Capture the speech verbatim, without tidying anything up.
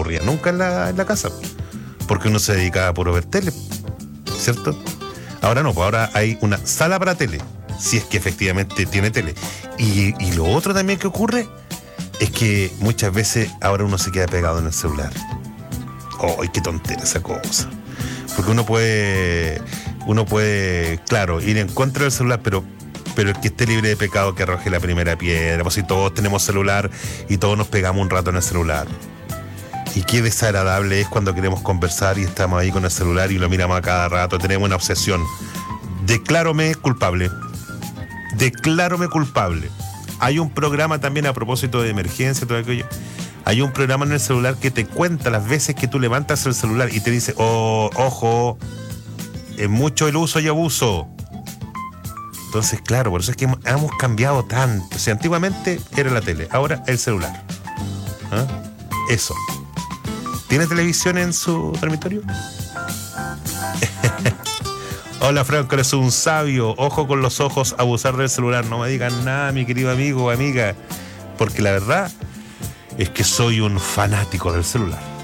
aburría nunca en la, en la casa, porque uno se dedicaba a puro ver tele, ¿cierto? Ahora no, pues ahora hay una sala para tele, si es que efectivamente tiene tele. Y, y lo otro también que ocurre es que muchas veces ahora uno se queda pegado en el celular. ¡Ay, qué tontera esa cosa! Porque uno puede, uno puede, claro, ir en contra del celular, pero, pero el que esté libre de pecado que arroje la primera piedra. Pues si todos tenemos celular y todos nos pegamos un rato en el celular. Y qué desagradable es cuando queremos conversar y estamos ahí con el celular y lo miramos a cada rato. Tenemos una obsesión. Declárome culpable. Declárome culpable. Hay un programa también a propósito de emergencia, todo aquello. Hay un programa en el celular que te cuenta las veces que tú levantas el celular y te dice, oh, ojo, es mucho el uso y abuso. Entonces, claro, por eso es que hemos, hemos cambiado tanto. O sea, antiguamente era la tele, ahora el celular. ¿Ah? Eso. ¿Tiene televisión en su dormitorio? Hola, Franco, eres un sabio. Ojo con los ojos, abusar del celular. No me digan nada, mi querido amigo o amiga, porque la verdad es que soy un fanático del celular.